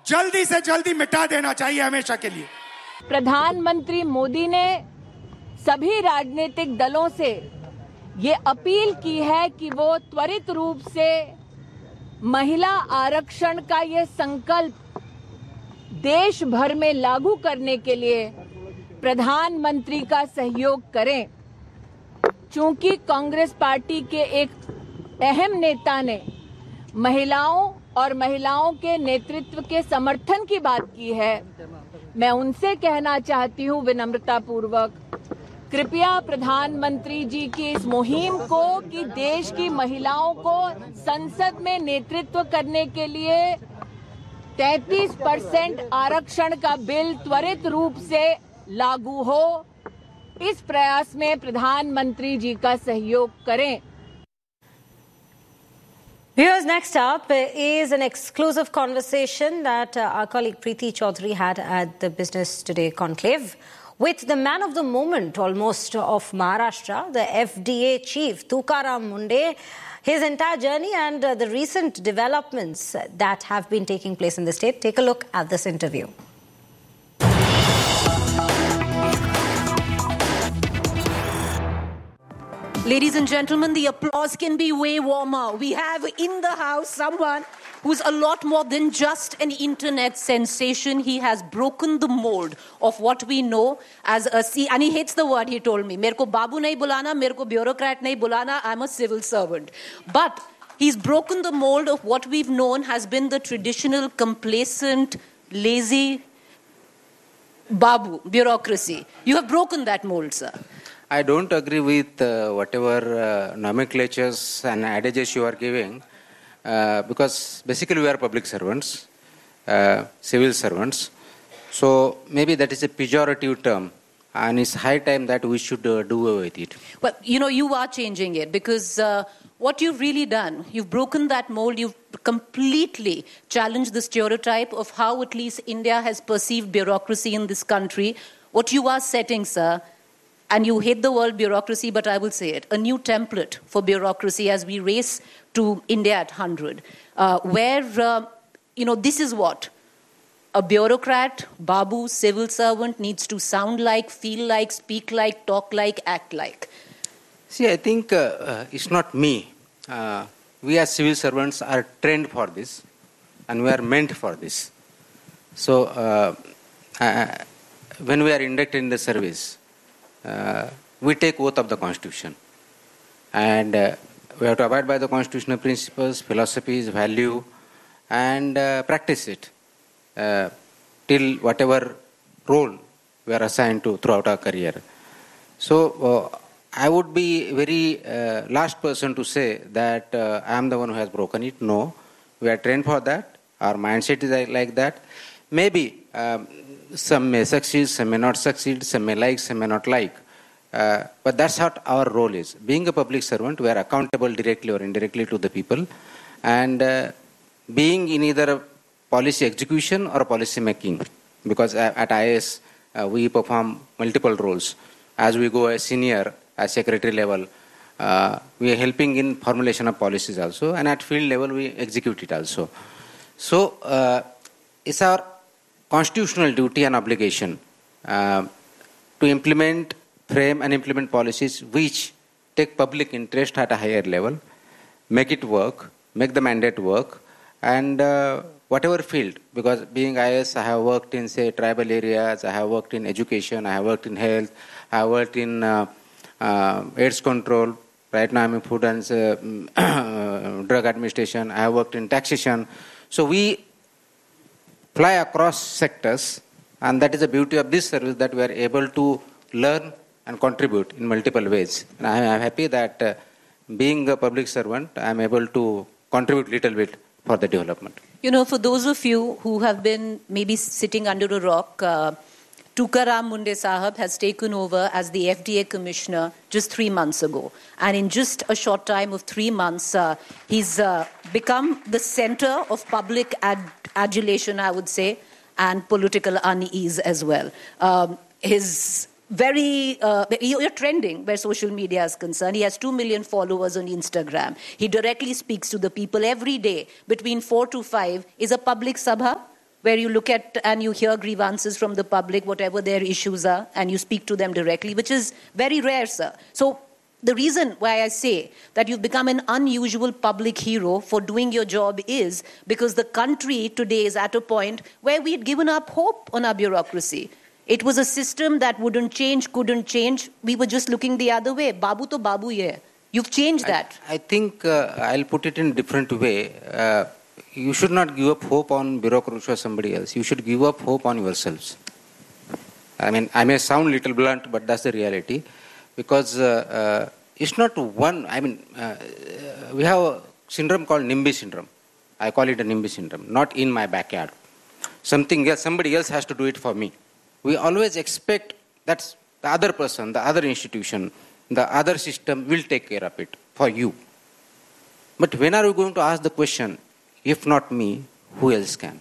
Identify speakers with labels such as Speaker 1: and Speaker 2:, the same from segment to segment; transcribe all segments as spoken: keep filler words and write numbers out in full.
Speaker 1: जल्दी से जल्दी मिटा देना चाहिए हमेशा के लिए।
Speaker 2: प्रधानमंत्री मोदी ने सभी राजनीतिक दलों से ये अपील की है कि वो त्वरित रूप से महिला आरक्षण का ये संकल्प देश भर में लागू करने के लिए प्रधानमंत्री का सहयोग करें। चूंकि कांग्रेस पार्टी के एक अहम नेता ने महिलाओं और महिलाओं के नेतृत्व के समर्थन की बात की है, मैं उनसे कहना चाहती हूं विनम्रता पूर्वक, कृपया प्रधानमंत्री जी की इस मुहिम को कि देश की महिलाओं को संसद में नेतृत्व करने के लिए तैंतीस परसेंट आरक्षण का बिल त्वरित रूप से लागू हो, इस प्रयास में प्रधानमंत्री जी का सहयोग करें।
Speaker 3: Viewers, next up is an exclusive conversation that uh, our colleague Preeti Chaudhary had at the Business Today conclave with the man of the moment almost of Maharashtra, the F D A chief, Tukaram Munde, his entire journey and uh, the recent developments that have been taking place in the state. Take a look at this interview.
Speaker 4: Ladies and gentlemen, the applause can be way warmer. We have in the house someone who's a lot more than just an internet sensation. He has broken the mold of what we know as a C. And he hates the word, he told me. Merko babu nahi bulana, merko bureaucrat nahi bulana, I'm a civil servant. But he's broken the mold of what we've known has been the traditional, complacent, lazy babu bureaucracy. You have broken that mold, sir.
Speaker 5: I don't agree with uh, whatever uh, nomenclatures and adages you are giving, uh, because basically we are public servants, uh, civil servants. So maybe that is a pejorative term, and it's high time that we should uh, do away with it.
Speaker 4: Well, you know, you are changing it because uh, what you've really done, you've broken that mold, you've completely challenged the stereotype of how at least India has perceived bureaucracy in this country. What you are setting, sir, and you hate the word bureaucracy, but I will say it, a new template for bureaucracy as we race to India at one hundred, uh, where, uh, you know, this is what a bureaucrat, babu, civil servant needs to sound like, feel like, speak like, talk like, act like.
Speaker 5: See, I think uh, uh, it's not me. Uh, we as civil servants are trained for this, and we are meant for this. So, uh, uh, when we are inducted in the service, Uh, we take oath of the Constitution, and uh, we have to abide by the constitutional principles, philosophies, value, and uh, practice it uh, till whatever role we are assigned to throughout our career. So uh, I would be very uh, last person to say that uh, I am the one who has broken it. No, we are trained for that. Our mindset is like that. Maybe um, some may succeed, some may not succeed, some may like, some may not like. Uh, but that's what our role is. Being a public servant, we are accountable directly or indirectly to the people. And uh, being in either policy execution or policy making. Because at I A S, uh, we perform multiple roles. As we go as senior, at secretary level, uh, we are helping in formulation of policies also. And at field level, we execute it also. So, uh, it's our constitutional duty and obligation uh, to implement, frame and implement policies which take public interest at a higher level, make it work, make the mandate work, and uh, whatever field, because being I A S, I have worked in, say, tribal areas, I have worked in education, I have worked in health, I have worked in uh, uh, AIDS control, right now I'm in food and uh, drug administration, I have worked in taxation. So we fly across sectors, and that is the beauty of this service, that we are able to learn and contribute in multiple ways. And I am happy that uh, being a public servant, I am able to contribute little bit for the development.
Speaker 4: You know, for those of you who have been maybe sitting under a rock, uh, Tukaram Munde Sahab has taken over as the F D A commissioner just three months ago. And in just a short time of three months, uh, he's uh, become the center of public ad- adulation, I would say, and political unease as well. Um, his very, uh, you're trending where social media is concerned. He has two million followers on Instagram. He directly speaks to the people every day between four to five. Is a public sabha where you look at and you hear grievances from the public, whatever their issues are, and you speak to them directly, which is very rare, sir. So the reason why I say that you've become an unusual public hero for doing your job is because the country today is at a point where we had given up hope on our bureaucracy. It was a system that wouldn't change, couldn't change. We were just looking the other way. Babu to babu ye. You've changed that.
Speaker 5: I, I think uh, I'll put it in a different way. Uh, you should not give up hope on bureaucracy or somebody else. You should give up hope on yourselves. I mean, I may sound a little blunt, but that's the reality. Because uh, uh, it's not one, I mean, uh, we have a syndrome called NIMBY syndrome. I call it a NIMBY syndrome, not in my backyard. Something else, somebody else has to do it for me. We always expect that the other person, the other institution, the other system will take care of it for you. But when are we going to ask the question, if not me, who else can?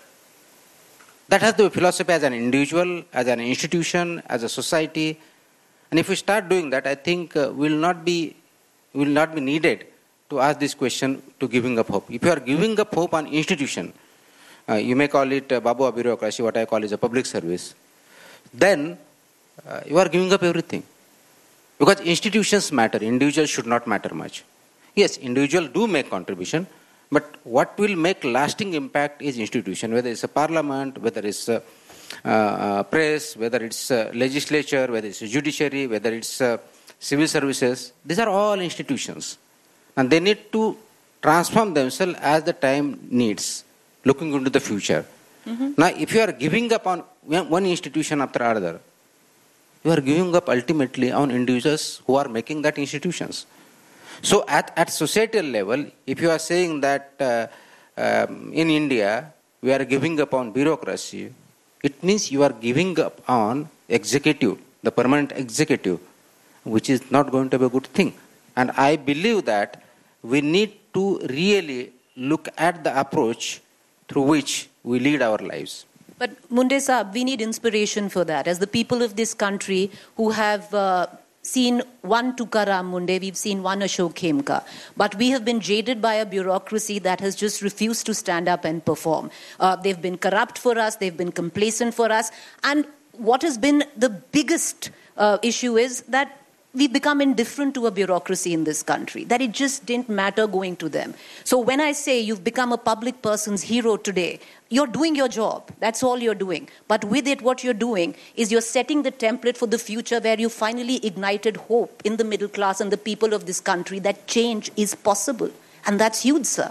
Speaker 5: That has to be philosophy as an individual, as an institution, as a society. And if we start doing that, I think uh, we will not be, will not be needed to ask this question to giving up hope. If you are giving up hope on institution, uh, you may call it uh, Babu bureaucracy, what I call is a public service, then uh, you are giving up everything. Because institutions matter, individuals should not matter much. Yes, individuals do make contribution, but what will make lasting impact is institution, whether it's a parliament, whether it's a uh, uh, press, whether it's a legislature, whether it's a judiciary, whether it's uh, civil services. These are all institutions. And they need to transform themselves as the time needs, looking into the future. Mm-hmm. Now, if you are giving up on one institution after another, you are giving up ultimately on individuals who are making that institutions. So at, at societal level, if you are saying that uh, um, in India, we are giving up on bureaucracy, it means you are giving up on executive, the permanent executive, which is not going to be a good thing. And I believe that we need to really look at the approach through which we lead our lives.
Speaker 4: But Munde Saab, we need inspiration for that. As the people of this country who have uh, seen one Tukaram Munde, we've seen one Ashok Khemka. But we have been jaded by a bureaucracy that has just refused to stand up and perform. Uh, they've been corrupt for us, they've been complacent for us. And what has been the biggest uh, issue is that we become indifferent to a bureaucracy in this country, that it just didn't matter going to them. So when I say you've become a public person's hero today, you're doing your job. That's all you're doing. But with it, what you're doing is you're setting the template for the future where you finally ignited hope in the middle class and the people of this country that change is possible. And that's huge, sir.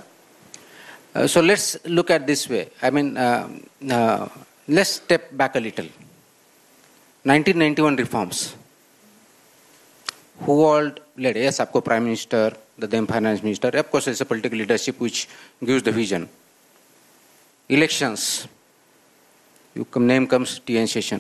Speaker 5: Uh, so let's look at this way. I mean, uh, uh, let's step back a little. nineteen ninety-one reforms. Who all led? Yes, of course, Prime Minister, the then Finance Minister. Of course, it's a political leadership which gives the vision. Elections. You come, name comes T N Seshan.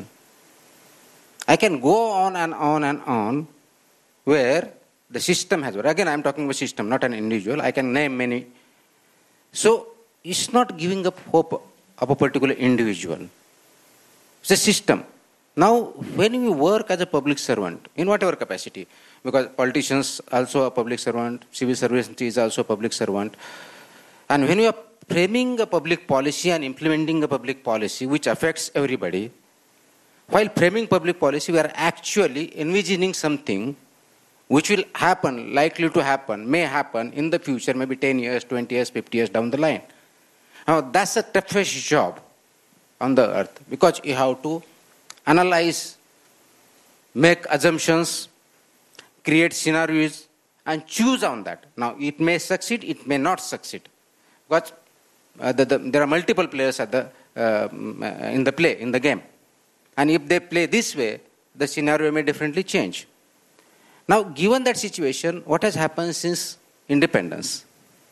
Speaker 5: I can go on and on and on where the system has worked. Again, I'm talking about system, not an individual. I can name many. So, it's not giving up hope of a particular individual. It's a system. Now, when we work as a public servant, in whatever capacity, because politicians also a public servant, civil service is also a public servant, and when we are framing a public policy and implementing a public policy which affects everybody, while framing public policy, we are actually envisioning something which will happen, likely to happen, may happen in the future, maybe ten years, twenty years, fifty years down the line. Now, that's the toughest job on the earth, because you have to analyze, make assumptions, create scenarios, and choose on that. Now, it may succeed, it may not succeed. Because uh, the, the, there are multiple players at the, uh, in the play, in the game. And if they play this way, the scenario may differently change. Now, given that situation, what has happened since independence?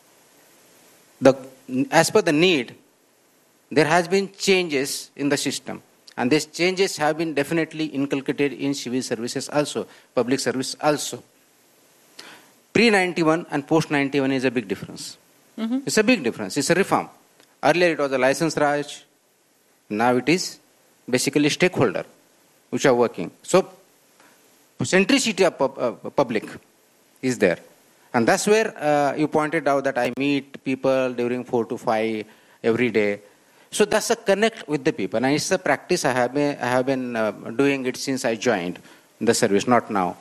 Speaker 5: The, as per the need, there has been changes in the system. And these changes have been definitely inculcated in civil services also, public service also. Pre ninety-one and post ninety-one is a big difference. Mm-hmm. It's a big difference. It's a reform. Earlier it was a license Raj. Now it is basically stakeholder which are working. So centricity of uh, public is there. And that's where uh, you pointed out that I meet people during four to five every day. So that's a connect with the people, and it's a practice I have been, I have been uh, doing it since I joined the service, not now.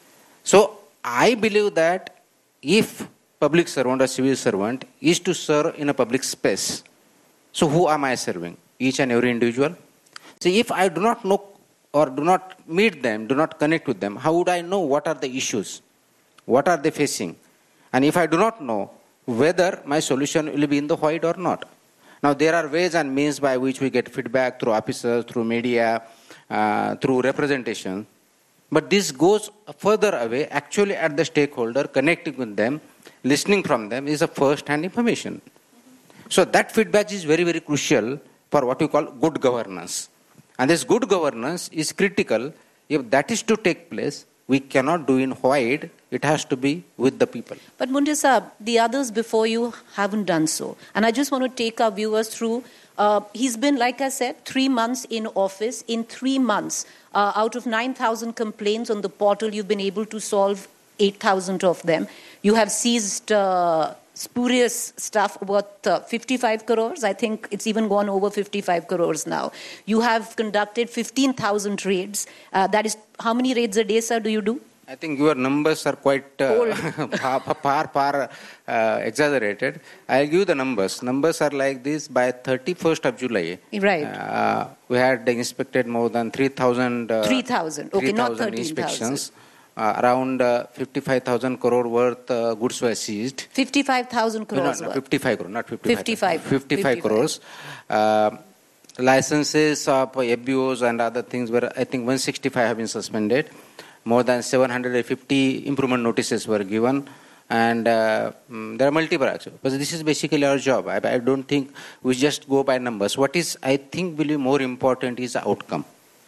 Speaker 5: So I believe that if public servant or civil servant is to serve in a public space, so who am I serving? Each and every individual? See, if I do not know or do not meet them, do not connect with them, how would I know what are the issues? What are they facing? And if I do not know whether my solution will be in the white or not. Now, there are ways and means by which we get feedback through officers, through media, uh, through representation. But this goes further away, actually at the stakeholder, connecting with them, listening from them is a first-hand information. So that feedback is very, very crucial for what we call good governance. And this good governance is critical. If that is to take place, we cannot do in white. It has to be with the people.
Speaker 4: But Munjee Saab, the others before you haven't done so. And I just want to take our viewers through. Uh, he's been, like I said, three months in office. In three months, uh, out of nine thousand complaints on the portal, you've been able to solve eight thousand of them. You have seized uh, spurious stuff worth uh, fifty-five crores. I think it's even gone over fifty-five crores now. You have conducted fifteen thousand raids. Uh, that is, how many raids a day, sir, do you do?
Speaker 5: I think your numbers are quite uh, far, far, far uh, exaggerated. I'll give you the numbers. Numbers are like this. By thirty-first of July,
Speaker 4: right.
Speaker 5: uh, we had inspected more than three thousand. Uh,
Speaker 4: three thousand. Okay, not thirteen thousand.
Speaker 5: Inspections. Uh, around uh, fifty-five thousand crore worth uh, goods were seized.
Speaker 4: fifty-five thousand crores
Speaker 5: no, no,
Speaker 4: worth.
Speaker 5: fifty-five crore, not fifty-five.
Speaker 4: fifty-five.
Speaker 5: fifty-five, fifty-five crores. Uh, licenses of F B Os and other things were, I think, one hundred sixty-five have been suspended. More than seven hundred fifty improvement notices were given. And uh, um, there are multiple actions. But this is basically our job. I, I don't think we just go by numbers. What is, I think, will be more important is the outcome.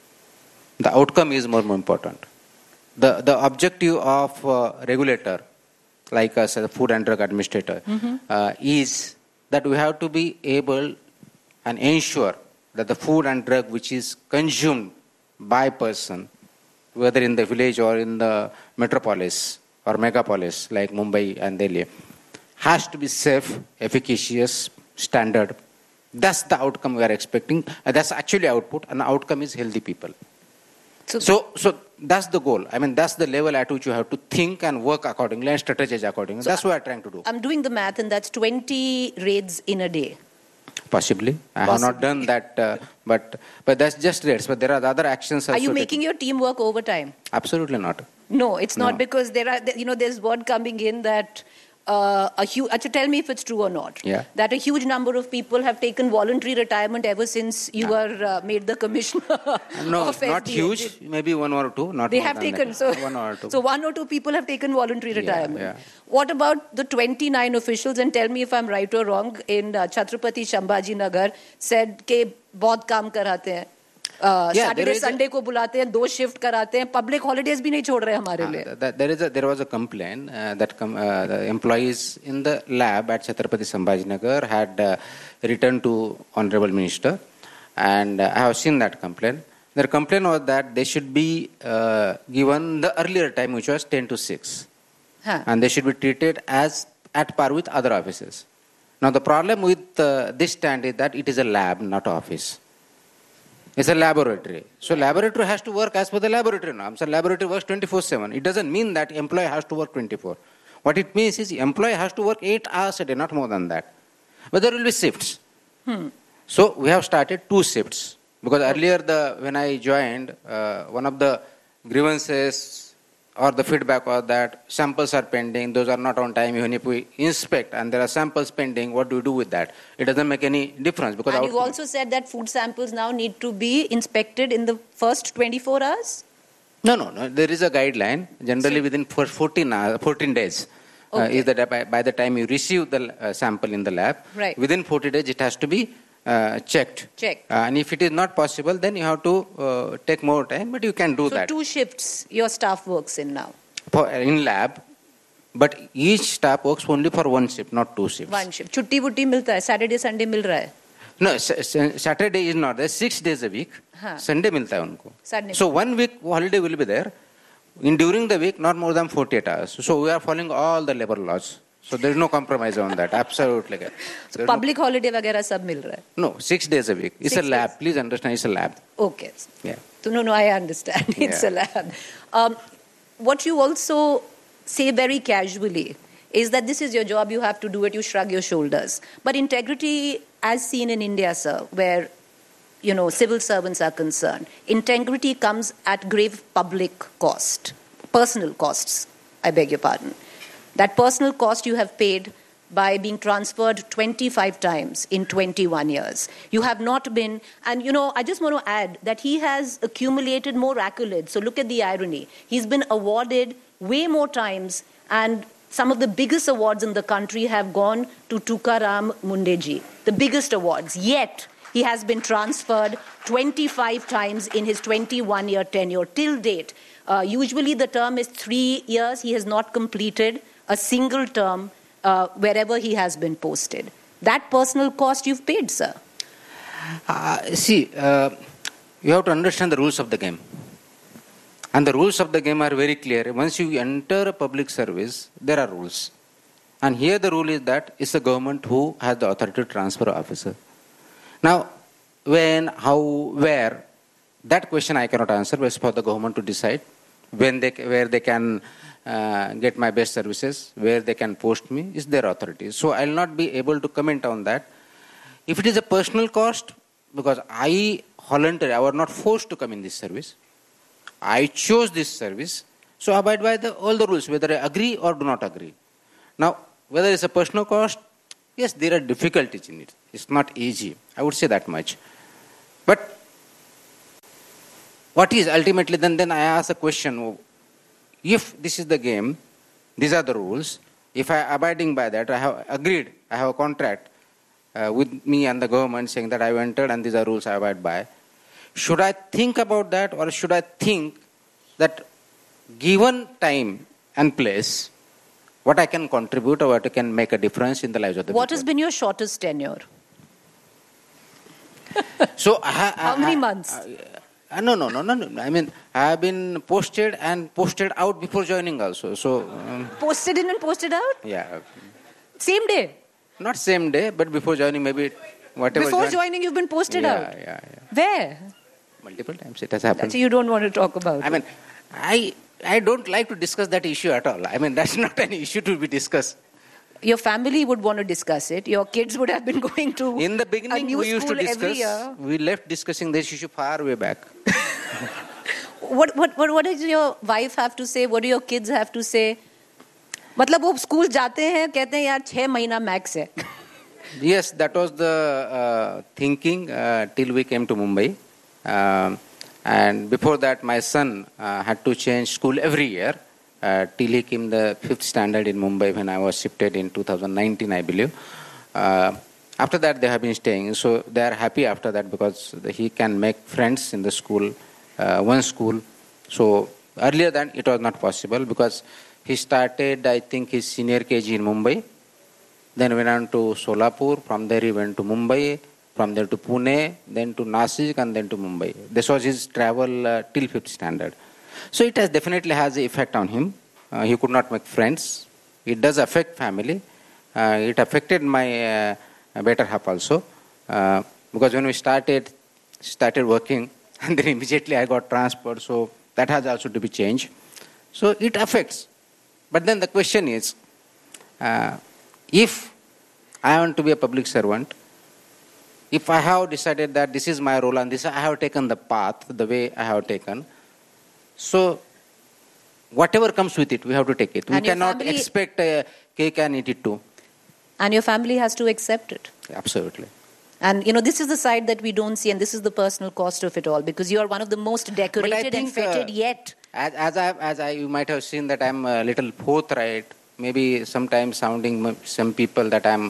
Speaker 5: The outcome is more, more important. The the objective of uh, regulator, like us as a Food and Drug Administrator, mm-hmm. uh, is that we have to be able and ensure that the food and drug which is consumed by person, whether in the village or in the metropolis or megapolis like Mumbai and Delhi, has to be safe, efficacious, standard. That's the outcome we are expecting. And that's actually output, and the outcome is healthy people. So, so, so that's the goal. I mean, that's the level at which you have to think and work accordingly and strategize accordingly. So that's what I'm trying to do.
Speaker 4: I'm doing the math, and that's twenty raids in a day.
Speaker 5: Possibly. I Possibly. have not done that, uh, but but that's just raids. But there are other actions.
Speaker 4: Are you making your team work overtime?
Speaker 5: Absolutely not.
Speaker 4: No, it's not,
Speaker 5: no.
Speaker 4: Because there are, you know, there's word coming in that uh, a huge. Actually, tell me if it's true or not.
Speaker 5: Yeah.
Speaker 4: That a huge number of people have taken voluntary retirement ever since you no. were uh, made the commissioner.
Speaker 5: No,
Speaker 4: of
Speaker 5: not huge. Maybe one or two. Not
Speaker 4: they
Speaker 5: more
Speaker 4: have
Speaker 5: than
Speaker 4: taken
Speaker 5: that.
Speaker 4: so
Speaker 5: one or two.
Speaker 4: So one or two people have taken voluntary retirement.
Speaker 5: Yeah, yeah.
Speaker 4: What about the twenty-nine officials? And tell me if I'm right or wrong. In uh, Chhatrapati Sambhaji Nagar, said के बहुत काम कराते हैं. Saturday Sunday को बुलाते हैं, दो shift कराते हैं, public holidays भी नहीं छोड़ रहे हमारे लिए.
Speaker 5: There is a there was a complaint uh, that com, uh, the employees in the lab at Chhatrapati Sambhaji Nagar had uh, written to Honorable Minister, and uh, I have seen that complaint. Their complaint was that they should be uh, given the earlier time, which was ten to six, huh. and they should be treated as at par with other offices. Now the problem with uh, this stand is that it is a lab, not office. It's a laboratory. So laboratory has to work as per the laboratory norms. So laboratory works twenty-four seven. It doesn't mean that employee has to work twenty-four. What it means is employee has to work eight hours a day, not more than that. But there will be shifts. Hmm. So we have started two shifts. Because earlier, the when I joined, uh, one of the grievances or the feedback was that samples are pending, those are not on time. Even if we inspect and there are samples pending, what do we do with that? It doesn't make any difference. Because
Speaker 4: and you also said that food samples now need to be inspected in the first twenty-four hours?
Speaker 5: No, no, no. There is a guideline. Generally, so, within fourteen, hours, fourteen days. Okay. Uh, is that by, by the time you receive the uh, sample in the lab,
Speaker 4: right.
Speaker 5: within forty days it has to be uh, checked.
Speaker 4: Checked.
Speaker 5: Uh, and if it is not possible, then you have to uh, take more time, but you can do
Speaker 4: so
Speaker 5: that.
Speaker 4: So two shifts your staff works in now?
Speaker 5: For, in lab, but each staff works only for one shift, not two shifts.
Speaker 4: One shift. Chutti wutti milta hai? Saturday, Sunday mil raha hai?
Speaker 5: No, Saturday is not there. Six days a week. Huh. Sunday milta hai unko.
Speaker 4: Sunday.
Speaker 5: So one week holiday will be there. In during the week, not more than forty-eight hours. So we are following all the labor laws. So there is no compromise on that. Absolutely.
Speaker 4: So public no, holiday वगैरह सब मिल रहा है?
Speaker 5: No, six days a week. It's six a lab. Days. Please understand, it's a lab.
Speaker 4: Okay.
Speaker 5: Yeah.
Speaker 4: So no, no, I understand. It's yeah. a lab. Um, what you also say very casually is that this is your job, you have to do it, you shrug your shoulders. But integrity, as seen in India, sir, where, you know, civil servants are concerned, integrity comes at grave public cost, personal costs, I beg your pardon. That personal cost you have paid by being transferred twenty-five times in twenty-one years. You have not been, and you know, I just want to add that he has accumulated more accolades. So look at the irony. He's been awarded way more times, and some of the biggest awards in the country have gone to Tukaram Mundeji, the biggest awards. Yet, he has been transferred twenty-five times in his twenty-one-year tenure till date. Uh, usually the term is three years. He has not completed a single term uh, wherever he has been posted. That personal cost you've paid, sir.
Speaker 5: Uh, see, uh, you have to understand the rules of the game. And the rules of the game are very clear. Once you enter a public service, there are rules. And here the rule is that it's the government who has the authority to transfer an officer. Now, when, how, where, that question I cannot answer, but it's for the government to decide when they, where they can uh, get my best services, where they can post me, is their authority. So I will not be able to comment on that. If it is a personal cost, because I voluntarily, I was not forced to come in this service, I chose this service, so I abide by the, all the rules, whether I agree or do not agree. Now, whether it's a personal cost, yes, there are difficulties in it. It's not easy. I would say that much. But what is ultimately, then, then I ask a question, if this is the game, these are the rules, if I am abiding by that, I have agreed, I have a contract uh, with me and the government saying that I have entered and these are rules I abide by, should I think about that, or should I think that given time and place, what I can contribute or what I can make a difference in the lives of the
Speaker 4: what
Speaker 5: people?
Speaker 4: Has been your shortest tenure?
Speaker 5: So I, I,
Speaker 4: How many
Speaker 5: I,
Speaker 4: months?
Speaker 5: I, I, no, no, no, no, no. I mean, I have been posted and posted out before joining also. So um,
Speaker 4: posted in and posted out?
Speaker 5: Yeah.
Speaker 4: Same day?
Speaker 5: Not same day, but before joining, maybe whatever.
Speaker 4: Before
Speaker 5: join-
Speaker 4: joining, you've been posted
Speaker 5: yeah,
Speaker 4: out?
Speaker 5: Yeah, yeah.
Speaker 4: Where?
Speaker 5: Multiple times it has happened.
Speaker 4: So you don't want to talk about
Speaker 5: I
Speaker 4: it?
Speaker 5: mean, I I don't like to discuss that issue at all. I mean, that's not an issue to be discussed.
Speaker 4: Your family would want to discuss it. Your kids would have been going to
Speaker 5: In the beginning,
Speaker 4: a new
Speaker 5: we used to
Speaker 4: school every
Speaker 5: discuss.
Speaker 4: year.
Speaker 5: We left discussing this issue far way back.
Speaker 4: what, what, what, what does your wife have to say? What do your kids have to say? मतलब वो school जाते हैं कहते हैं यार छह महीना max है.
Speaker 5: Yes, that was the uh, thinking uh, till we came to Mumbai. Um, and before that, my son uh, had to change school every year uh, till he came the fifth standard in Mumbai when I was shifted in two thousand nineteen, I believe. Uh, after that, they have been staying. So they are happy after that because he can make friends in the school, uh, one school. So earlier than it was not possible because he started, I think, his senior K G in Mumbai. Then went on to Solapur. From there he went to Mumbai. From there to Pune, then to Nasik, and then to Mumbai. This was his travel uh, till fifth standard. So it has definitely has an effect on him. Uh, he could not make friends. It does affect family. Uh, it affected my uh, better half also. Uh, because when we started, started working, and then immediately I got transferred. So that has also to be changed. So it affects. But then the question is, uh, if I want to be a public servant, if I have decided that this is my role and this I have taken the path the way I have taken, so whatever comes with it, we have to take it. We
Speaker 4: And your
Speaker 5: cannot
Speaker 4: family-
Speaker 5: expect a cake and eat it too.
Speaker 4: And your family has to accept it.
Speaker 5: Absolutely.
Speaker 4: And, you know, this is the side that we don't see, and this is the personal cost of it all, because you are one of the most decorated and
Speaker 5: think, uh,
Speaker 4: feted yet.
Speaker 5: As, as, I, as I, you might have seen that I'm a little forthright, maybe sometimes sounding m- some people that I'm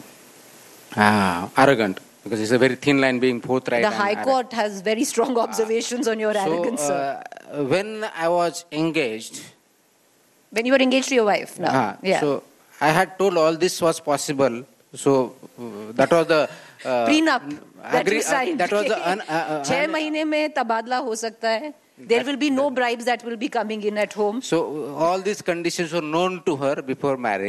Speaker 5: uh, arrogant, because it's a very thin line being forthright.
Speaker 4: The
Speaker 5: and
Speaker 4: High
Speaker 5: arrogant.
Speaker 4: Court has very strong observations on your arrogance,
Speaker 5: so,
Speaker 4: sir.
Speaker 5: uh, when I was engaged,
Speaker 4: When you were engaged to your wife now.
Speaker 5: uh,
Speaker 4: yeah.
Speaker 5: so I had told all this was possible. So uh, that was the uh,
Speaker 4: Prenup that
Speaker 5: agree-
Speaker 4: you signed.
Speaker 5: Uh, that was the un, uh, uh,
Speaker 4: छह
Speaker 5: un-
Speaker 4: महीने में तबादला हो सकता है. There will be no bribes that will be coming in at home.
Speaker 5: So uh, all these conditions were known to her before marrying.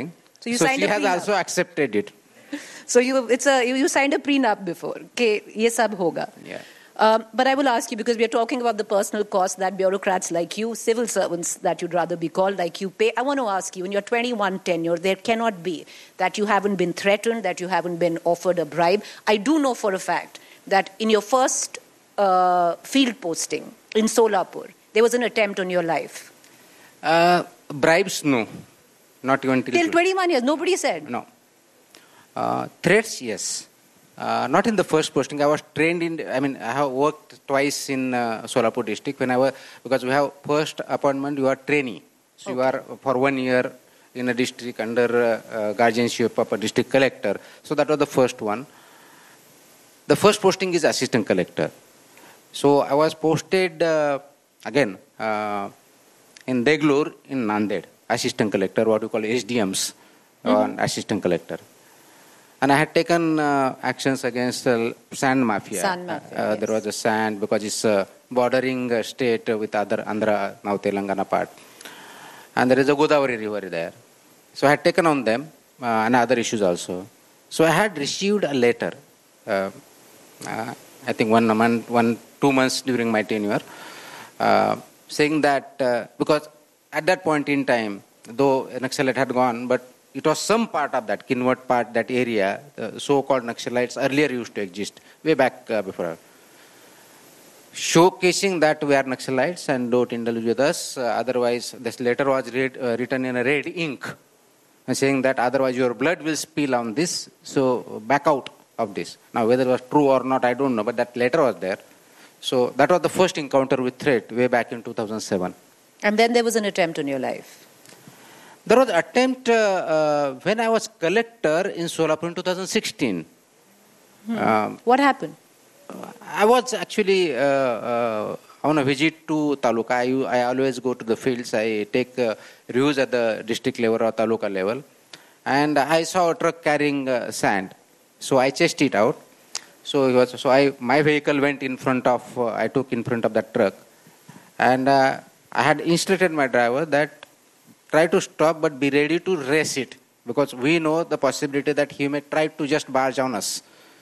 Speaker 4: So you
Speaker 5: so
Speaker 4: signed
Speaker 5: she
Speaker 4: a
Speaker 5: has
Speaker 4: prenup.
Speaker 5: also accepted it.
Speaker 4: So you, it's a, you, you signed a prenup before. Okay, ye sab hoga.
Speaker 5: Yeah.
Speaker 4: Um, but I will ask you, because we are talking about the personal cost that bureaucrats like you, civil servants that you'd rather be called, like you pay. I want to ask you, in your twenty-one tenure, there cannot be that you haven't been threatened, that you haven't been offered a bribe. I do know for a fact that in your first uh, field posting in Solapur, there was an attempt on your life.
Speaker 5: Uh, bribes, no. Not even till,
Speaker 4: Till twenty-one years, nobody said?
Speaker 5: No. Uh, threats, yes. Uh, not in the first posting. I was trained in, I mean, I have worked twice in uh, Solapur district. When I was, because we have first appointment, you are trainee. So okay. You are for one year in a district under uh, uh, guardianship of a district collector. So that was the first one. The first posting is assistant collector. So I was posted uh, again uh, in Deglur in Nanded, assistant collector, what we call S D Ms, mm-hmm. uh, assistant collector. And I had taken uh, actions against the uh, sand mafia.
Speaker 4: Sand mafia
Speaker 5: uh,
Speaker 4: yes.
Speaker 5: There was a sand because it's a bordering uh, state with other Andhra, now Telangana part. And there is a Godavari river there. So I had taken on them uh, and other issues also. So I had received a letter, uh, uh, I think one month, one, two months during my tenure, uh, saying that, uh, because at that point in time, though Naxalite had gone, but it was some part of that, Kinwat part, that area, the so-called Naxalites earlier used to exist, way back uh, before. Showcasing that we are Naxalites and don't indulge with us, uh, otherwise this letter was read, uh, written in a red ink, and saying that otherwise your blood will spill on this, so back out of this. Now whether it was true or not, I don't know, but that letter was there. So that was the first encounter with threat way back in two thousand seven.
Speaker 4: And then there was an attempt on your life.
Speaker 5: There was an attempt uh, uh, when I was collector in Solapur in two thousand sixteen.
Speaker 4: Hmm.
Speaker 5: Um,
Speaker 4: what happened?
Speaker 5: I was actually uh, uh, on a visit to Taluka. I, I always go to the fields. I take uh, reviews at the district level or Taluka level. And I saw a truck carrying uh, sand. So I chased it out. So, it was, so I, my vehicle went in front of, uh, I took in front of that truck. And uh, I had instructed my driver that try to stop but be ready to race it, because we know the possibility that he may try to just barge on us.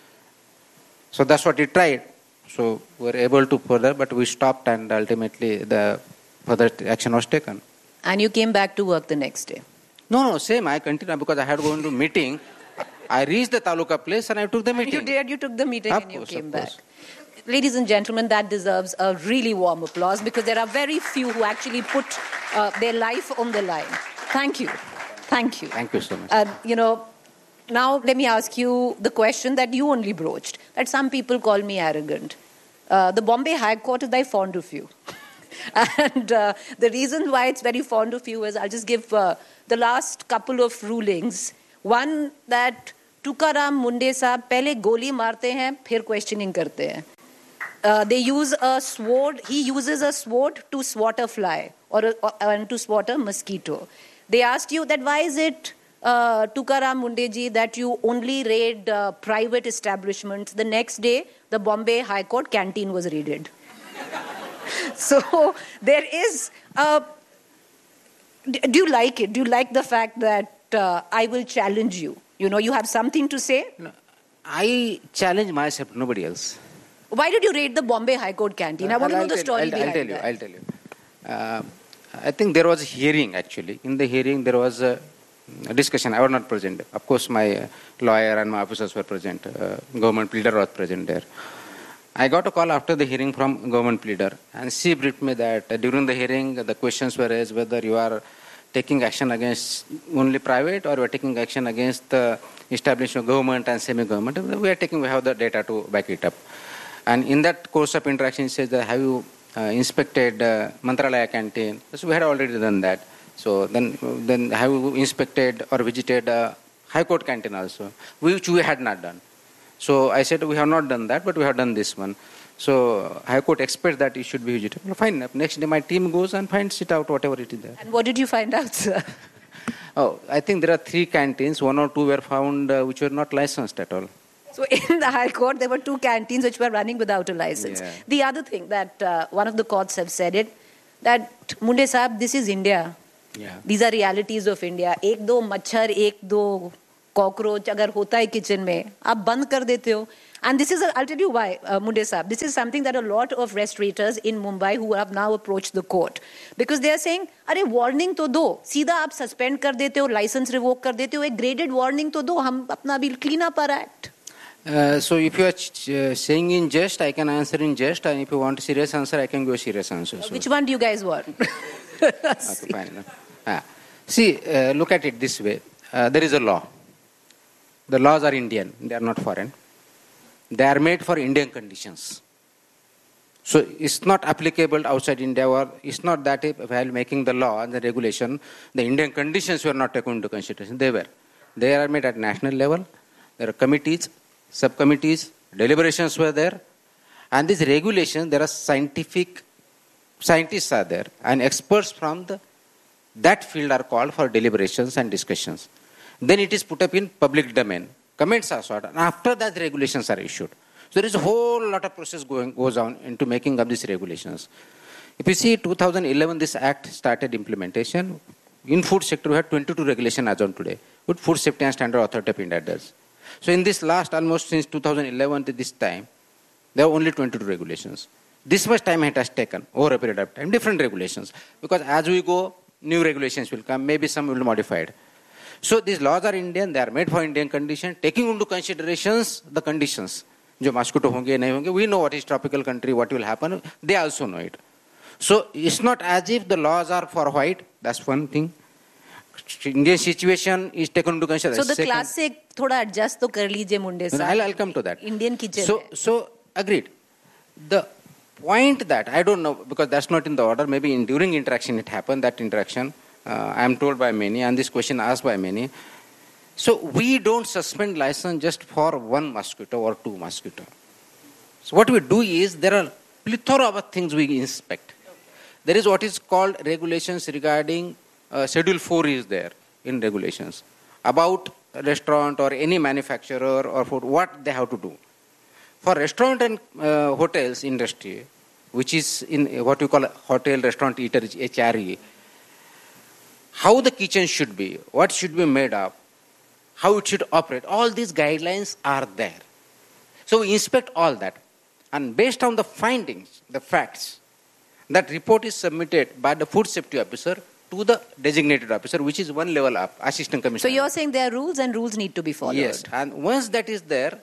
Speaker 5: So that's what he tried. So we were able to further, but we stopped and ultimately the further action was taken.
Speaker 4: And you came back to work the next day?
Speaker 5: No, no, same. I continued because I had gone to meeting. I reached the Taluka place and I took the meeting.
Speaker 4: You did, you took the meeting
Speaker 5: of
Speaker 4: and you
Speaker 5: course,
Speaker 4: came back. Ladies and gentlemen, that deserves a really warm applause, because there are very few who actually put uh, their life on the line. Thank you. Thank you.
Speaker 5: Thank you so much.
Speaker 4: Uh, you know, now let me ask you the question that you only broached, that some people call me arrogant. Uh, the Bombay High Court is very fond of you. And uh, the reason why it's very fond of you is, I'll just give uh, the last couple of rulings. One, that Tukaram Munde साहब पहले गोली मारते हैं, फिर questioning करते हैं. Uh, they use a sword, he uses a sword to swat a fly or, a, or and to swat a mosquito. They asked you that why is it, uh, Tukaram Munde ji, that you only raid uh, private establishments. The next day, the Bombay High Court canteen was raided. So there is, uh, do you like it? Do you like the fact that uh, I will challenge you? You know, you have something to say?
Speaker 5: No, I challenge myself, nobody else.
Speaker 4: Why did you raid the Bombay High Court canteen? I want to know the story
Speaker 5: I'll,
Speaker 4: behind
Speaker 5: I'll tell you,
Speaker 4: that.
Speaker 5: I'll tell you. Uh, I think there was a hearing actually. In the hearing there was a, a discussion. I was not present. Of course my uh, lawyer and my officers were present. Uh, government pleader was present there. I got a call after the hearing from government pleader, and she briefed me that uh, during the hearing the questions were raised whether you are taking action against only private or you are taking action against the establishment of government and semi-government. We are taking, we have the data to back it up. And in that course of interaction, it says that have you uh, inspected uh, Mantralaya canteen? So we had already done that. So then, then have you inspected or visited uh, High Court canteen also, which we had not done. So I said we have not done that, but we have done this one. So High Court expects that it should be visited. Well, fine. Next day my team goes and finds it out, whatever it is there.
Speaker 4: And what did you find out, sir?
Speaker 5: Oh, I think there are three canteens. One or two were found uh, which were not licensed at all.
Speaker 4: So in the High Court, there were two canteens which were running without a license.
Speaker 5: Yeah.
Speaker 4: The other thing that uh, one of the courts have said it, that Munde Saab, this is India.
Speaker 5: Yeah.
Speaker 4: These are realities of India. एक दो मच्छर, एक दो cockroach अगर होता है kitchen में, आप बंद कर देते हो. And this is, a, I'll tell you why, uh, Munde Saab. This is something that a lot of restaurateurs in Mumbai who have now approached the court. Because they are saying, अरे warning तो दो, सीधा आप suspend कर देते हो, license revoke कर देते हो, एक graded warning तो दो, हम अपना bill clean up our act.
Speaker 5: Uh, so if you are ch- uh, saying in jest, I can answer in jest, and if you want a serious answer, I can give a serious answer. So.
Speaker 4: Which one do you guys want?
Speaker 5: Okay, fine enough. Ah. See, uh, look at it this way. Uh, there is a law. The laws are Indian, they are not foreign. They are made for Indian conditions. So it's not applicable outside India, or it's not that if, while making the law and the regulation, the Indian conditions were not taken into consideration. They were. They are made at national level. There are committees, subcommittees, deliberations were there. And these regulations, there are scientific, scientists are there, and experts from the, that field are called for deliberations and discussions. Then it is put up in public domain. Comments are sought, and after that, the regulations are issued. So there is a whole lot of process going goes on into making up these regulations. If you see, two thousand eleven, this act started implementation. In food sector, we had twenty-two regulations as on today. With Food Safety and Standard Authority of India does. So in this last, almost since two thousand eleven to this time, there are only twenty-two regulations. This much time it has taken over a period of time, different regulations. Because as we go, new regulations will come, maybe some will be modified. So these laws are Indian, they are made for Indian conditions, taking into considerations the conditions. जो mosquito होंगे नहीं होंगे, we know what is tropical country, what will happen, they also know it. So it's not as if the laws are for white, that's one thing. Indian situation is taken into consideration.
Speaker 4: So the Second, class से थोड़ा adjust तो कर लीजिए मुंडे साहब.
Speaker 5: I'll, I'll come to that.
Speaker 4: Indian kitchen.
Speaker 5: So, so agreed. The point that, I don't know, because that's not in the order, maybe in, during interaction it happened, that interaction, uh, I am told by many, and this question asked by many. So we don't suspend license just for one mosquito or two mosquito. So what we do is, there are plethora of things we inspect. There is what is called regulations regarding, uh, Schedule four is there in regulations, about a restaurant or any manufacturer or food, what they have to do. For restaurant and uh, hotels industry, which is in what we call hotel, restaurant, eatery, H R E, how the kitchen should be, what should be made up, how it should operate, all these guidelines are there. So we inspect all that. And based on the findings, the facts, that report is submitted by the food safety officer to the designated officer, which is one level up, assistant commissioner.
Speaker 4: So you're saying there are rules and rules need to be followed.
Speaker 5: Yes, and once that is there,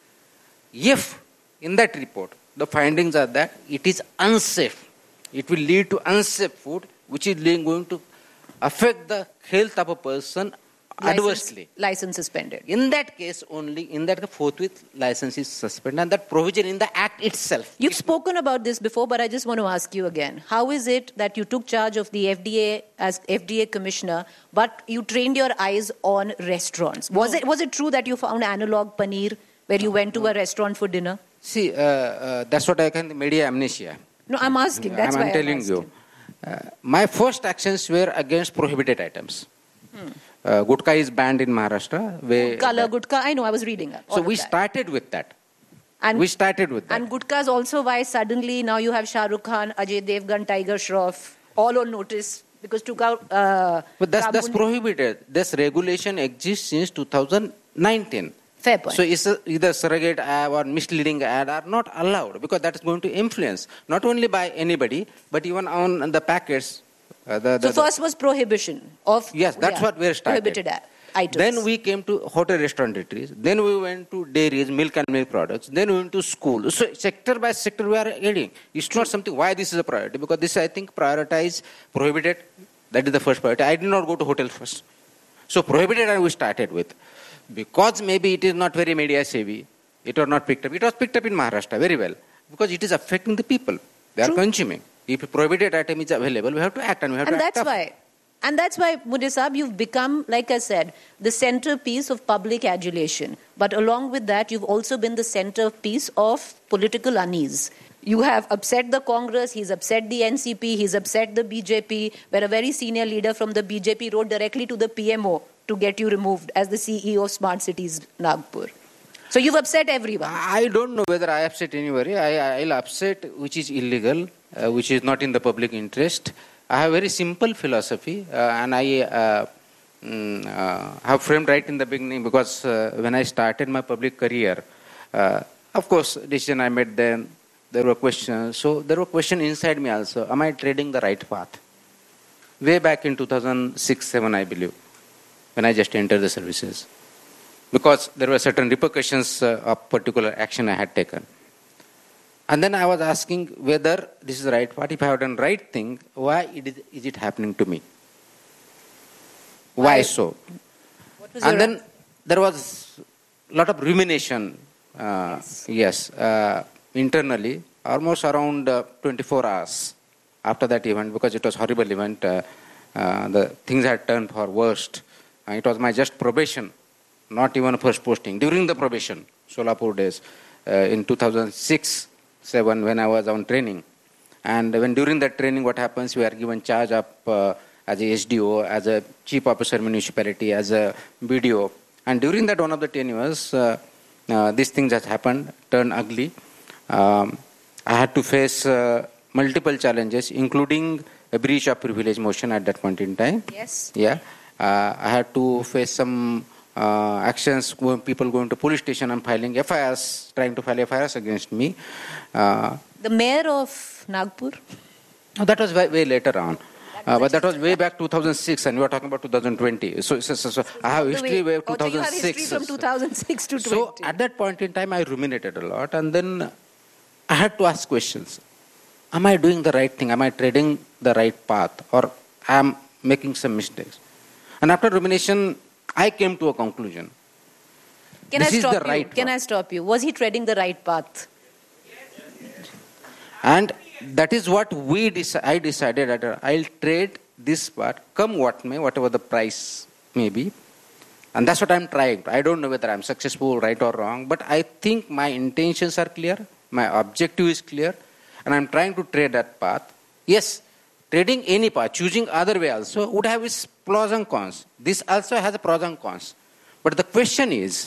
Speaker 5: if in that report the findings are that it is unsafe, it will lead to unsafe food, which is going to affect the health of a person
Speaker 4: license,
Speaker 5: adversely.
Speaker 4: License suspended.
Speaker 5: In that case only, in that forthwith license is suspended, and that provision in the act itself.
Speaker 4: You've spoken about this before, but I just want to ask you again. How is it that you took charge of the F D A as F D A commissioner, but you trained your eyes on restaurants? Was no. it was it true that you found analog paneer where you went to no. a restaurant for dinner?
Speaker 5: See, uh, uh, that's what I can, media amnesia.
Speaker 4: No, I'm asking. That's
Speaker 5: I'm,
Speaker 4: why
Speaker 5: I'm telling
Speaker 4: I'm
Speaker 5: you. Uh, my first actions were against prohibited items. Hmm. Uh, gutka is banned in Maharashtra.
Speaker 4: Food color, gutka, I know, I was reading that.
Speaker 5: So we that. started with that.
Speaker 4: And
Speaker 5: we started with that.
Speaker 4: And gutka is also why suddenly now you have Shah Rukh Khan, Ajay Devgan, Tiger Shroff, all on notice because took out... Uh,
Speaker 5: but that's, that's prohibited. This regulation exists since two thousand nineteen.
Speaker 4: Fair point.
Speaker 5: So it's a, either surrogate ad or misleading ad are not allowed because that is going to influence not only by anybody but even on the packets. Uh, the, the,
Speaker 4: so first was prohibition of...
Speaker 5: Yes, that's yeah, what we started.
Speaker 4: Prohibited ad, items.
Speaker 5: Then we came to hotel restaurant eateries. Then we went to dairies, milk and milk products. Then we went to school. So sector by sector we are adding. It's True. Not something, why this is a priority? Because this I think prioritize, prohibited, that is the first priority. I did not go to hotel first. So prohibited and we started with. Because maybe it is not very media savvy. It was not picked up. It was picked up in Maharashtra very well. Because it is affecting the people. They True. Are consuming. If a prohibited item is available, we have to act and we have
Speaker 4: and
Speaker 5: to act.
Speaker 4: That's why, and that's why, Munde Saab, you've become, like I said, the centerpiece of public adulation. But along with that, you've also been the centerpiece of political unease. You have upset the Congress, he's upset the N C P, he's upset the B J P, where a very senior leader from the B J P wrote directly to the P M O to get you removed as the C E O of Smart Cities Nagpur. So you've upset everyone.
Speaker 5: I don't know whether I upset anybody. I, I'll upset which is illegal, uh, which is not in the public interest. I have a very simple philosophy, uh, and I uh, mm, uh, have framed right in the beginning because uh, when I started my public career, uh, of course, decision I made then, there were questions. So there were questions inside me also. Am I treading the right path? Way back in two thousand six seven, I believe, when I just entered the services. Because there were certain repercussions uh, of particular action I had taken. And then I was asking whether this is the right path. If I have done right thing, why it is, is it happening to me? Why, why so? And then answer? There was a lot of rumination, uh, yes, yes uh, internally, almost around uh, twenty-four hours after that event, because it was a horrible event. Uh, uh, the things had turned for worst. Uh, it was my just probation, not even first posting. During the probation, Solapur days, uh, in two thousand six seven, when I was on training. And when during that training, what happens, we are given charge of uh, as a S D O, as a chief officer municipality, as a B D O. And during that one of the tenures, uh, uh, these things that happened, turned ugly. Um, I had to face uh, multiple challenges, including a breach of privilege motion at that point in time.
Speaker 4: Yes.
Speaker 5: Yeah. Uh, I had to face some uh, actions, people going to police station and filing F I Rs, trying to file F I Rs against me. Uh,
Speaker 4: the mayor of Nagpur?
Speaker 5: No, that was way, way later on. Uh, but that was way back two thousand six, and we are talking about two thousand twenty. So, so, so, so I have history way two thousand six.
Speaker 4: Oh, so you have history from two thousand six to twenty.
Speaker 5: So at that point in time, I ruminated a lot, and then I had to ask questions. Am I doing the right thing? Am I treading the right path? Or am I making some mistakes? And after rumination, I came to a conclusion.
Speaker 4: Can
Speaker 5: this
Speaker 4: I stop
Speaker 5: is the
Speaker 4: you?
Speaker 5: right
Speaker 4: Can
Speaker 5: path.
Speaker 4: I stop you? Was he treading the right path?
Speaker 5: And that is what we deci- I decided that I'll trade this part, come what may, whatever the price may be. And that's what I'm trying. I don't know whether I'm successful, right or wrong, but I think my intentions are clear, my objective is clear, and I'm trying to trade that path. Yes, trading any path, choosing other way also would have its pros and cons. This also has a pros and cons. But the question is,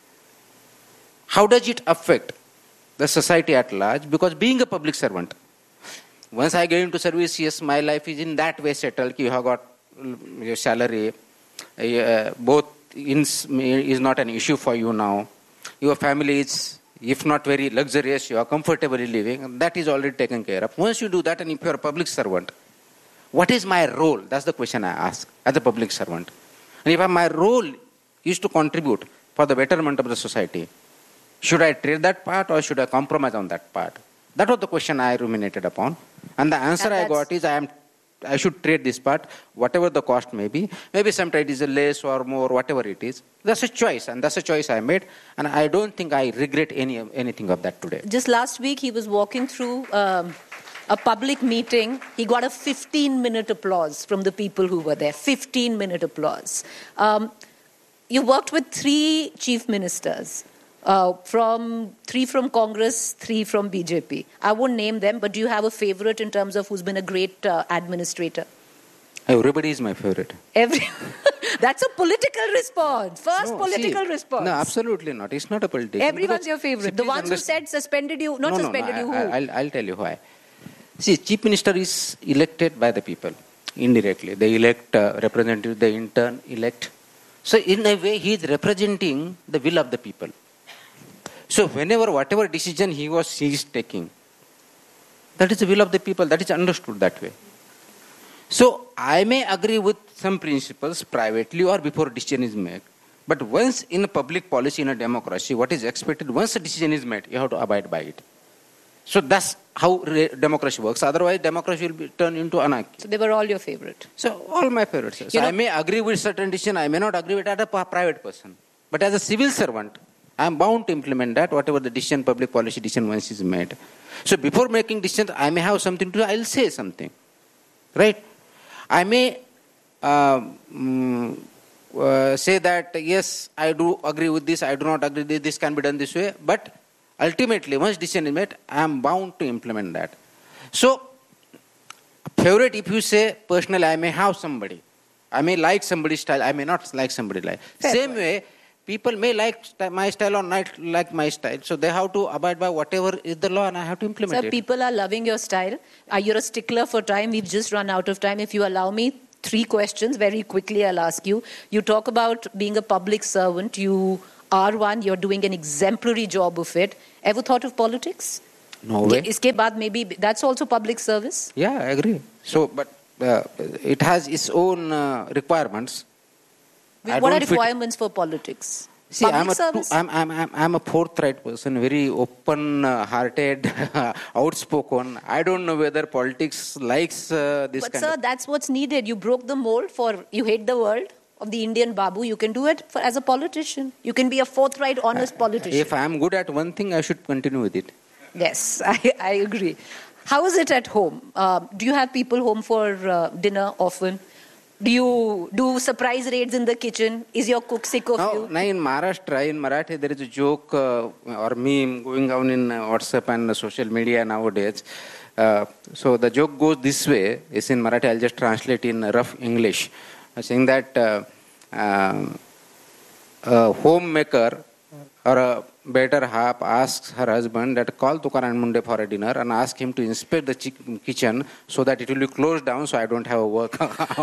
Speaker 5: how does it affect the society at large? Because being a public servant, once I get into service, yes, my life is in that way settled. You have got your salary, uh, both in, is not an issue for you now. Your family is, if not very luxurious, you are comfortably living. That is already taken care of. Once you do that, and if you are a public servant, what is my role? That's the question I ask as a public servant. And if my role is to contribute for the betterment of the society, should I trade that part or should I compromise on that part? That was the question I ruminated upon. And the answer and I got is I am, I should trade this part, whatever the cost may be. Maybe sometimes it is a less or more, whatever it is. That's a choice, and that's a choice I made. And I don't think I regret any anything of that today.
Speaker 4: Just last week, he was walking through um, a public meeting. He got a fifteen-minute applause from the people who were there. fifteen-minute applause. Um, you worked with three chief ministers. Uh, from three from Congress, three from B J P. I won't name them, but do you have a favorite in terms of who's been a great uh, administrator?
Speaker 5: Everybody is my favorite.
Speaker 4: Every That's a political response. First no, political
Speaker 5: see,
Speaker 4: response.
Speaker 5: No, absolutely not. It's not a political.
Speaker 4: Everyone's your favorite. The ones who said suspended you, not
Speaker 5: no,
Speaker 4: suspended
Speaker 5: no, no,
Speaker 4: you,
Speaker 5: I,
Speaker 4: who?
Speaker 5: I'll, I'll tell you why. See, chief minister is elected by the people, indirectly. They elect uh, representatives, they in turn elect. So in a way, he is representing the will of the people. So whenever, whatever decision he was he is taking, that is the will of the people, that is understood that way. So I may agree with some principles privately or before decision is made. But once in a public policy, in a democracy, what is expected, once a decision is made, you have to abide by it. So that's how re- democracy works. Otherwise, democracy will be turned into anarchy.
Speaker 4: So they were all your favorite?
Speaker 5: So all my favorites. So
Speaker 4: you know,
Speaker 5: I may agree with certain decision, I may not agree with that as a private person. But as a civil servant, I am bound to implement that, whatever the decision, public policy decision once is made. So before making decisions, I may have something to do, I will say something. Right? I may uh, mm, uh, say that, yes, I do agree with this, I do not agree with this, this can be done this way. But ultimately, once decision is made, I am bound to implement that. So, favorite, if you say, personally, I may have somebody. I may like somebody's style, I may not like somebody's style. Fair Same point. way, people may like st- my style or not like my style. So they have to abide by whatever is the law and I have to implement
Speaker 4: Sir,
Speaker 5: it.
Speaker 4: people are loving your style. Uh, you're a stickler for time. We've just run out of time. If you allow me, three questions. Very quickly, I'll ask you. You talk about being a public servant. You are one. You're doing an exemplary job of it. Ever thought of politics?
Speaker 5: No way.
Speaker 4: Iske baad maybe that's also public service?
Speaker 5: Yeah, I agree. So, but uh, it has its own uh, requirements. I
Speaker 4: What are
Speaker 5: don't fit-
Speaker 4: requirements for politics?
Speaker 5: See,
Speaker 4: Public
Speaker 5: I'm a,
Speaker 4: service?
Speaker 5: I'm, I'm, I'm, I'm a forthright person, very open-hearted, outspoken. I don't know whether politics likes uh, this
Speaker 4: But
Speaker 5: kind
Speaker 4: sir,
Speaker 5: of...
Speaker 4: that's what's needed. You broke the mold for, you hate the world of the Indian Babu. You can do it for, as a politician. You can be a forthright, honest politician.
Speaker 5: If I'm good at one thing, I should continue with it.
Speaker 4: Yes, I, I agree. How is it at home? Uh, do you have people home for uh, dinner often? Do you do surprise raids in the kitchen? Is your cook sick of
Speaker 5: Now,
Speaker 4: you?
Speaker 5: now in Maharashtra, in Marathi, there is a joke uh, or meme going on in uh, WhatsApp and uh, social media nowadays. Uh, so the joke goes this way. It's in Marathi. I'll just translate in rough English. Uh, saying that uh, uh, a homemaker or a better half asks her husband that call Tukaran Munde for a dinner and ask him to inspect the chi- kitchen so that it will be closed down so I don't have a work.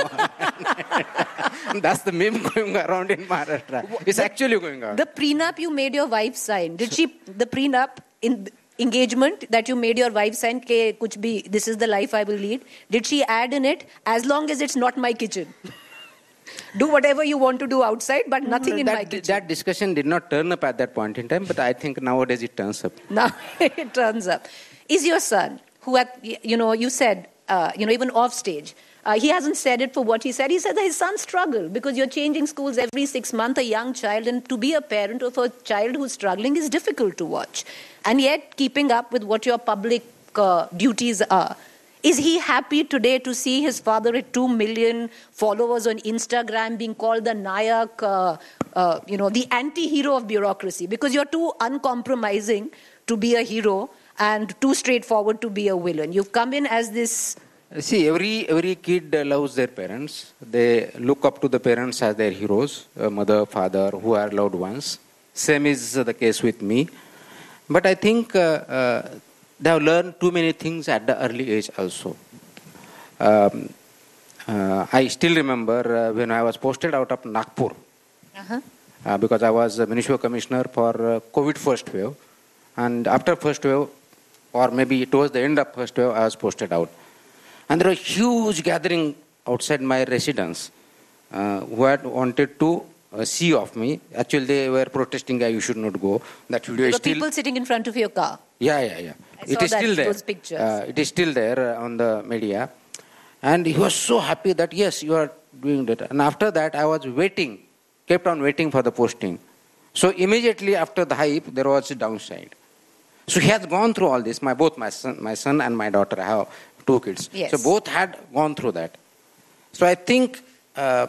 Speaker 5: That's the meme going around in Maharashtra. It's
Speaker 4: The-
Speaker 5: actually going on.
Speaker 4: The prenup you made your wife sign. Did she, the prenup in engagement that you made your wife sign, ke kuch bhi, this is the life I will lead. Did she add in it, as long as it's not my kitchen? Do whatever you want to do outside, but nothing in
Speaker 5: that,
Speaker 4: my kitchen.
Speaker 5: that discussion did not turn up at that point in time, but I think nowadays it turns up.
Speaker 4: Now it turns up. Is your son, who at, you know, you said, uh, you know, even off stage, uh, he hasn't said it for what he said. He said that his son struggled because you're changing schools every six months, a young child, and to be a parent of a child who's struggling is difficult to watch. And yet keeping up with what your public uh, duties are. Is he happy today to see his father at two million followers on Instagram being called the Nayak, uh, uh, you know, the anti-hero of bureaucracy? Because you're too uncompromising to be a hero and too straightforward to be a villain. You've come in as this...
Speaker 5: See, every every kid uh, loves their parents. They look up to the parents as their heroes, uh, mother, father, who are loved ones. Same is uh, the case with me. But I think uh, uh, they have learned too many things at the early age also. Um, uh, I still remember uh, when I was posted out of Nagpur,
Speaker 4: Uh-huh.
Speaker 5: uh, because I was a municipal commissioner for uh, COVID first wave. And after first wave, or maybe towards the end of first wave, I was posted out. And there was a huge gathering outside my residence uh, who had wanted to uh, see of me. Actually, they were protesting that you should not go. That video
Speaker 4: There
Speaker 5: is
Speaker 4: were
Speaker 5: still...
Speaker 4: people sitting in front of your car.
Speaker 5: Yeah, yeah, yeah.
Speaker 4: I
Speaker 5: It
Speaker 4: saw
Speaker 5: is
Speaker 4: that,
Speaker 5: still there.
Speaker 4: those pictures.
Speaker 5: Uh, it is still there uh, on the media. And he was so happy that, yes, you are doing that. And after that, I was waiting, kept on waiting for the posting. So immediately after the hype, there was a downside. So he has gone through all this. My both my son, my son and my daughter. I have two kids.
Speaker 4: Yes.
Speaker 5: So both had gone through that. So I think uh,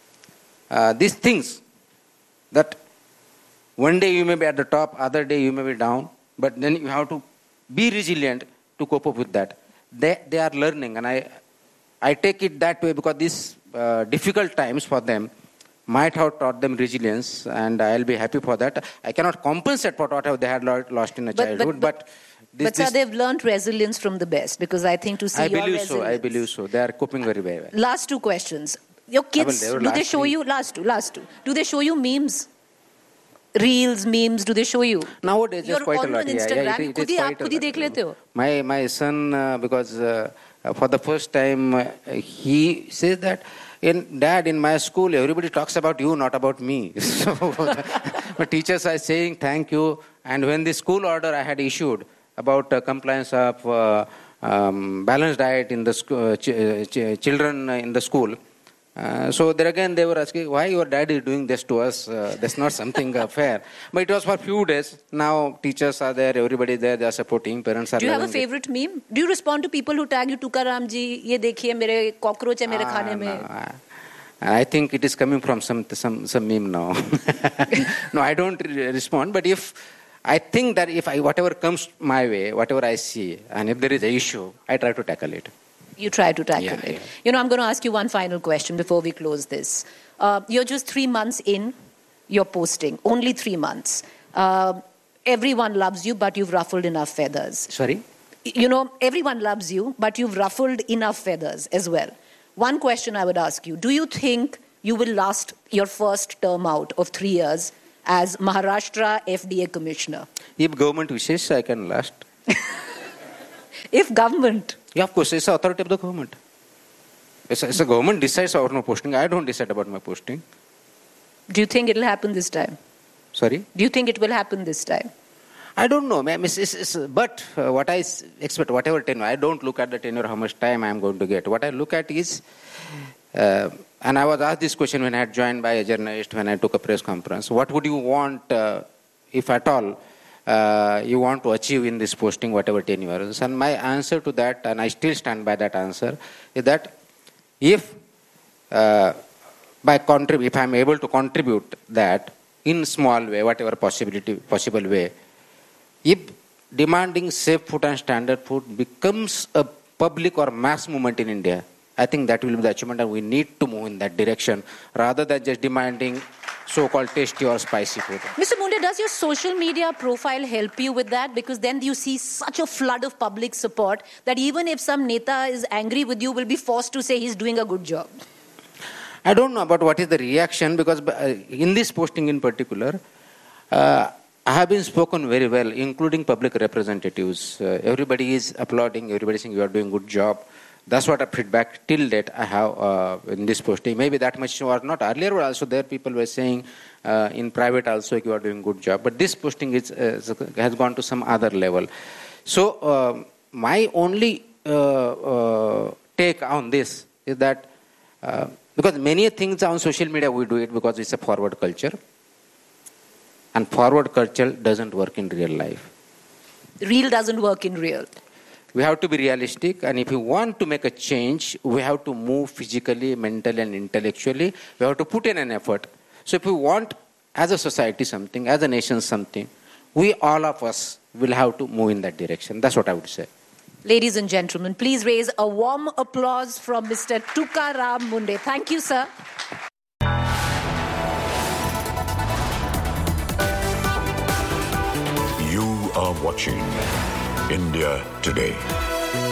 Speaker 5: uh, these things that one day you may be at the top, other day you may be down, but then you have to be resilient to cope up with that. They they are learning, and I I take it that way because these uh, difficult times for them might have taught them resilience, and I'll be happy for that. I cannot compensate for whatever they had lo- lost in a
Speaker 4: But-
Speaker 5: childhood,
Speaker 4: but-
Speaker 5: but, this,
Speaker 4: But sir,
Speaker 5: this
Speaker 4: they've learned resilience from the best, because I think to see
Speaker 5: I
Speaker 4: your
Speaker 5: believe
Speaker 4: resilience...
Speaker 5: so. I believe so. They are coping very very well.
Speaker 4: Last two questions. Your kids,
Speaker 5: they were
Speaker 4: do they
Speaker 5: last
Speaker 4: show
Speaker 5: three.
Speaker 4: you, last two, last two, do they show you memes? Reels, memes, do they show you?
Speaker 5: Nowadays,
Speaker 4: You're
Speaker 5: just quite
Speaker 4: all
Speaker 5: a lot.
Speaker 4: on
Speaker 5: Yeah, yeah,
Speaker 4: Instagram.
Speaker 5: it, it
Speaker 4: खुद
Speaker 5: is
Speaker 4: ही आप
Speaker 5: quite a
Speaker 4: खुद ही
Speaker 5: lot.
Speaker 4: देख लेते हो?
Speaker 5: My my son, uh, because uh, for the first time, uh, he says that, in Dad, in my school, everybody talks about you, not about me. So my teachers are saying thank you. And when the school order I had issued about uh, compliance of uh, um, balanced diet in the sc- uh, ch- uh, ch- children in the school. Uh, so there again they were asking why your dad is doing this to us. Uh, that's not something uh, fair. But it was for a few days. Now teachers are there, everybody there, they are supporting, parents are
Speaker 4: Do you have a
Speaker 5: loving it.
Speaker 4: favorite meme? Do you respond to people who tag you, Tukaram ji, ye dekhiye mere cockroach hai mere
Speaker 5: Ah,
Speaker 4: khane
Speaker 5: no,
Speaker 4: mein?
Speaker 5: I, I think it is coming from some some some meme now. No, I don't re- respond. But if I think that if I whatever comes my way, whatever I see, and if there is an issue, I try to tackle it.
Speaker 4: You try to tackle
Speaker 5: Yeah,
Speaker 4: it.
Speaker 5: yeah.
Speaker 4: You know, I'm going to ask you one final question before we close this. Uh, you're just three months in your posting. Only three months. Uh, everyone loves you, but you've ruffled enough feathers.
Speaker 5: Sorry?
Speaker 4: You know, everyone loves you, but you've ruffled enough feathers as well. One question I would ask you, do you think you will last your first term out of three years as Maharashtra F D A Commissioner?
Speaker 5: If government wishes, I can last.
Speaker 4: If government?
Speaker 5: Yeah, of course, it's the authority of the government. It's a, it's a government decides about my posting. I don't decide about my posting.
Speaker 4: Do you think it will happen this time?
Speaker 5: Sorry?
Speaker 4: Do you think it will happen this time?
Speaker 5: I don't know, ma'am. It's, it's, it's, but uh, what I expect, whatever tenure, I don't look at the tenure, how much time I am going to get. What I look at is, uh, and I was asked this question when I had joined by a journalist, when I took a press conference, what would you want, uh, if at all, uh, you want to achieve in this posting, whatever tenure is? And my answer to that, and I still stand by that answer, is that if, uh, by contrib- if I am able to contribute that in small way, whatever possibility, possible way, if demanding safe food and standard food becomes a public or mass movement in India, I think that will be the achievement, and we need to move in that direction rather than just demanding so-called tasty or spicy food.
Speaker 4: Mister Munde, does your social media profile help you with that? Because then you see such a flood of public support that even if some neta is angry with you, will be forced to say he's doing a good job.
Speaker 5: I don't know about what is the reaction, because in this posting in particular, uh, I have been spoken very well, including public representatives. Uh, everybody is applauding, everybody is saying you are doing a good job. That's what a feedback till date I have uh, in this posting. Maybe that much or not. Earlier also there people were saying uh, in private also you are doing a good job. But this posting is, uh, has gone to some other level. So uh, my only uh, uh, take on this is that uh, because many things on social media we do it because it's a forward culture. And forward culture doesn't work in real life.
Speaker 4: Real doesn't work in real.
Speaker 5: We have to be realistic, and if we want to make a change, we have to move physically, mentally, and intellectually. We have to put in an effort. So if we want, as a society, something, as a nation, something, we, all of us, will have to move in that direction. That's what I would say.
Speaker 4: Ladies and gentlemen, please raise a warm applause from Mister Tukaram Munde. Thank you, sir.
Speaker 6: You are watching India Today.